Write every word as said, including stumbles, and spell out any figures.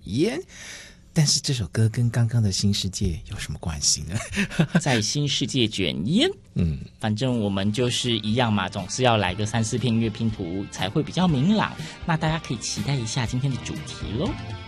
烟。但是这首歌跟刚刚的新世界有什么关系呢？ 在新世界卷烟，嗯，反正我们就是一样嘛，总是要来个三四片音乐拼图才会比较明朗。那大家可以期待一下今天的主题咯。